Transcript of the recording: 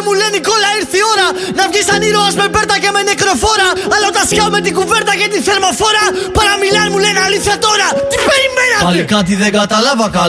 Όλοι μου λένε Νικόλα ήρθε η ώρα να βγεις σαν ήρωας με μπέρτα και με νεκροφόρα. Αλλά όταν σκάω με την κουβέρτα και τη θερμοφόρα παραμιλάν μου λένε αλήθεια τώρα. Τι περιμένατε? Πάλι κάτι δεν κατάλαβα καλά.